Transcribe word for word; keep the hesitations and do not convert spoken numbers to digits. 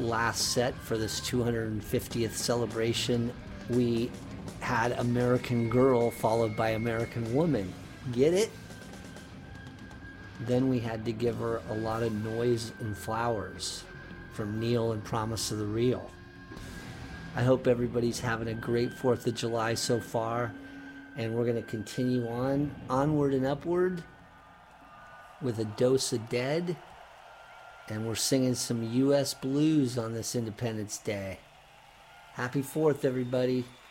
last set for this two hundred fiftieth celebration, we had American Girl followed by American Woman. Get it? Then we had to give her a lot of Noise and Flowers from Neil and Promise of the Real. I hope everybody's having a great fourth of July so far, and we're going to continue on, onward and upward with a dose of Dead, and we're singing some U S blues on this Independence Day. Happy fourth, everybody.